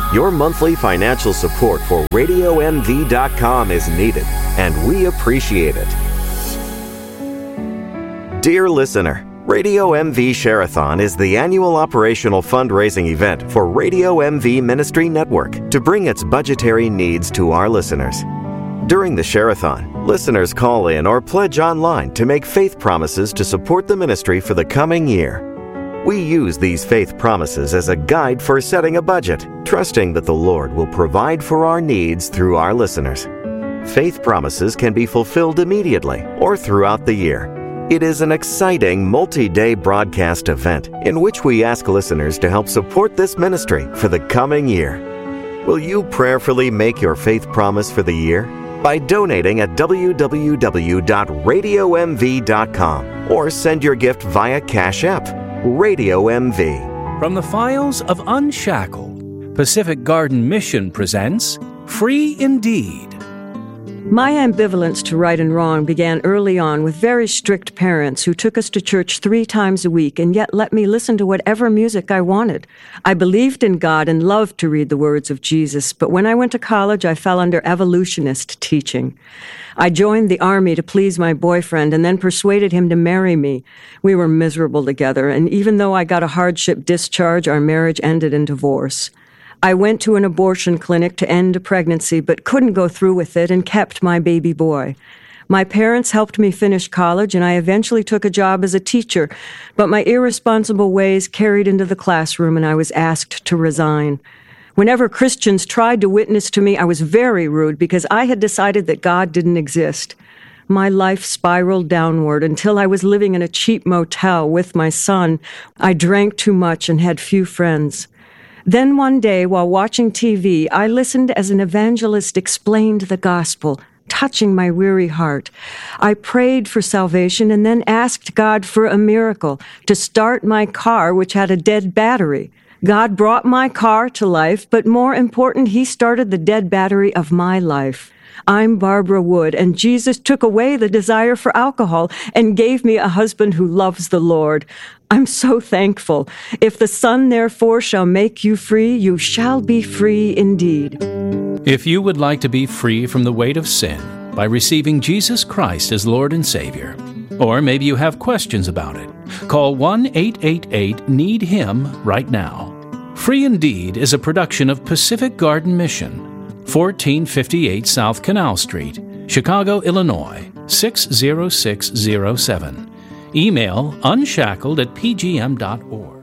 Your monthly financial support for RadioMV.com is needed, and we appreciate it. Dear listener, Radio MV Share-a-thon is the annual operational fundraising event for Radio MV Ministry Network to bring its budgetary needs to our listeners. During the Share-a-thon, listeners call in or pledge online to make faith promises to support the ministry for the coming year. We use these faith promises as a guide for setting a budget, trusting that the Lord will provide for our needs through our listeners. Faith promises can be fulfilled immediately or throughout the year. It is an exciting multi-day broadcast event in which we ask listeners to help support this ministry for the coming year. Will you prayerfully make your faith promise for the year? By donating at www.radiomv.com or send your gift via Cash App. Radio MV. From the files of Unshackled, Pacific Garden Mission presents Free Indeed. My ambivalence to right and wrong began early on with very strict parents who took us to church 3 times a week and yet let me listen to whatever music I wanted. I believed in God and loved to read the words of Jesus, but when I went to college, I fell under evolutionist teaching. I joined the army to please my boyfriend and then persuaded him to marry me. We were miserable together, and even though I got a hardship discharge, our marriage ended in divorce. I went to an abortion clinic to end a pregnancy, but couldn't go through with it and kept my baby boy. My parents helped me finish college, and I eventually took a job as a teacher, but my irresponsible ways carried into the classroom, and I was asked to resign. Whenever Christians tried to witness to me, I was very rude because I had decided that God didn't exist. My life spiraled downward until I was living in a cheap motel with my son. I drank too much and had few friends. Then one day, while watching TV, I listened as an evangelist explained the gospel, touching my weary heart. I prayed for salvation and then asked God for a miracle to start my car, which had a dead battery. God brought my car to life, but more important, He started the dead battery of my life. I'm Barbara Wood, and Jesus took away the desire for alcohol and gave me a husband who loves the Lord. I'm so thankful. If the Son, therefore, shall make you free, you shall be free indeed. If you would like to be free from the weight of sin by receiving Jesus Christ as Lord and Savior, or maybe you have questions about it, call 1-888-NEED-HIM right now. Free Indeed is a production of Pacific Garden Mission, 1458 South Canal Street, Chicago, Illinois, 60607. Email unshackled@pgm.org.